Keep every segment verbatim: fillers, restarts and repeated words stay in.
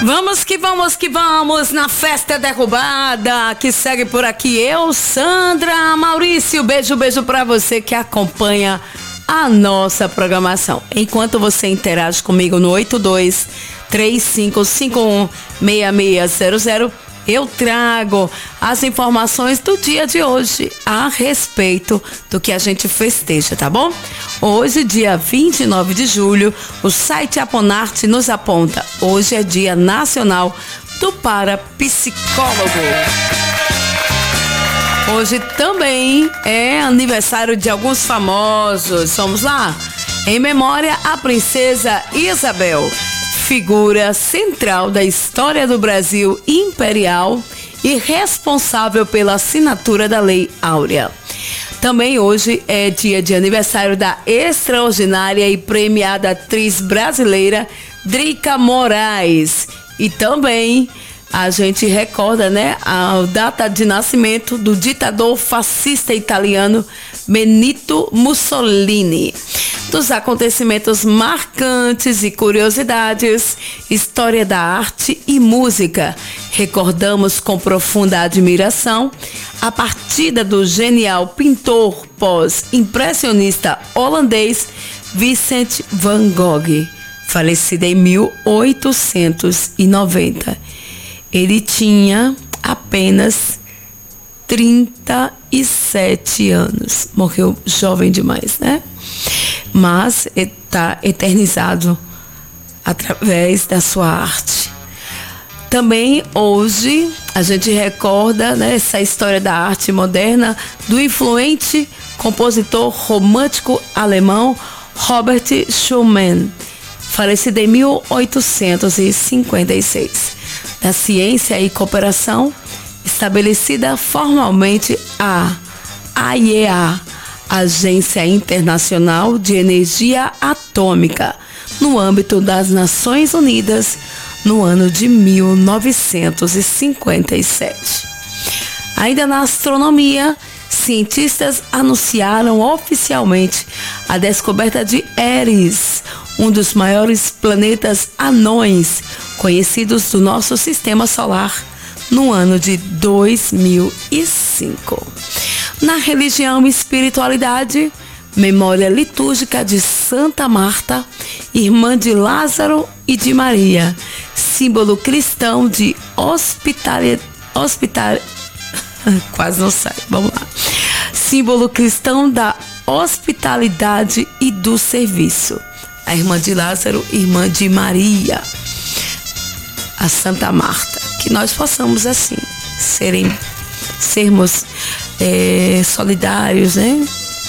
Vamos que vamos que vamos na festa derrubada que segue por aqui. Eu, Sandra, Maurício, beijo, beijo pra você que acompanha a nossa programação. Enquanto você interage comigo no oito dois, três cinco cinco um, seis seis zero zero, eu trago as informações do dia de hoje a respeito do que a gente festeja, tá bom? Hoje, dia vinte e nove de julho, o site Aponarte nos aponta. Hoje é Dia Nacional do Parapsicólogo. Hoje também é aniversário de alguns famosos. Vamos lá? Em memória à princesa Isabel, figura central da história do Brasil imperial e responsável pela assinatura da Lei Áurea. Também hoje é dia de aniversário da extraordinária e premiada atriz brasileira Drica Moraes. E também a gente recorda, né, a data de nascimento do ditador fascista italiano Benito Mussolini. Dos acontecimentos marcantes e curiosidades, história da arte e música, recordamos com profunda admiração a partida do genial pintor pós-impressionista holandês Vincent van Gogh, falecido em mil oitocentos e noventa. Ele tinha apenas trinta e sete anos. Morreu jovem demais, né? Mas está eternizado através da sua arte. Também hoje a gente recorda, né, essa história da arte moderna do influente compositor romântico alemão Robert Schumann, falecido em mil oitocentos e cinquenta e seis. Da ciência e cooperação, estabelecida formalmente a A I E A, Agência Internacional de Energia Atômica, no âmbito das Nações Unidas, no ano de mil novecentos e cinquenta e sete. Ainda na astronomia, cientistas anunciaram oficialmente a descoberta de Eris, um dos maiores planetas anões conhecidos do nosso sistema solar, no ano de dois mil e cinco. Na religião e espiritualidade, memória litúrgica de Santa Marta, irmã de Lázaro e de Maria, símbolo cristão de hospitalidade, hospital... quase não sai, vamos lá. Símbolo cristão da hospitalidade e do serviço. A irmã de Lázaro, irmã de Maria, a Santa Marta. Que nós possamos, assim, serem, sermos é, solidários, né?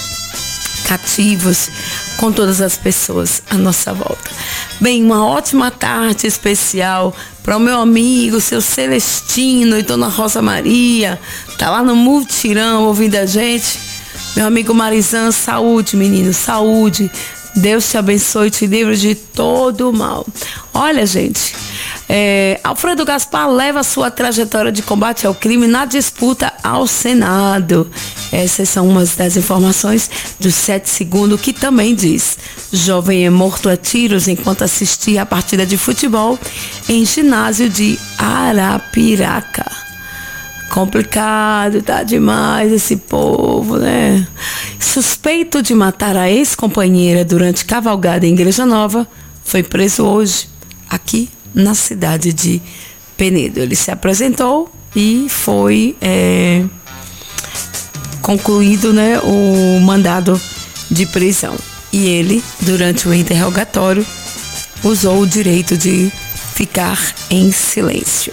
Cativos com todas as pessoas à nossa volta. Bem, uma ótima tarde especial para o meu amigo, seu Celestino e Dona Rosa Maria. Tá lá no Multirão ouvindo a gente. Meu amigo Marizan, saúde, menino, saúde. Deus te abençoe e te livre de todo o mal. Olha, gente, é, Alfredo Gaspar leva sua trajetória de combate ao crime na disputa ao Senado. Essas são umas das informações do sete segundos, que também diz: jovem é morto a tiros enquanto assistia a partida de futebol em ginásio de Arapiraca. Complicado, tá demais esse povo, né? Suspeito de matar a ex-companheira durante cavalgada em Igreja Nova, foi preso hoje, aqui na cidade de Penedo. Ele se apresentou e foi é, concluído, né, o mandado de prisão. E ele, durante o interrogatório, usou o direito de ficar em silêncio.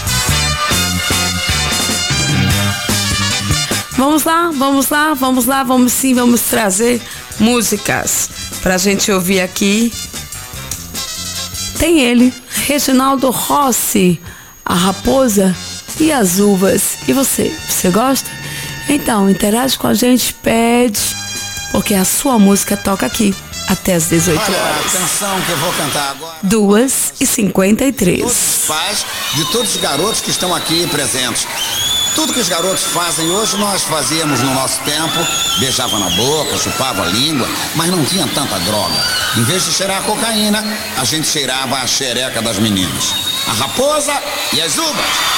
Vamos lá, vamos lá, vamos lá, vamos sim, vamos trazer músicas pra gente ouvir aqui. Tem ele, Reginaldo Rossi, A Raposa e as Uvas. E você, você gosta? Então, interage com a gente, pede, porque a sua música toca aqui até as dezoito horas. Olha a canção que eu vou cantar agora. duas e cinquenta e três. Todos os pais de todos os garotos que estão aqui presentes. Tudo que os garotos fazem hoje, nós fazíamos no nosso tempo. Beijava na boca, chupava a língua, mas não tinha tanta droga. Em vez de cheirar a cocaína, a gente cheirava a xereca das meninas. a raposa e as uvas.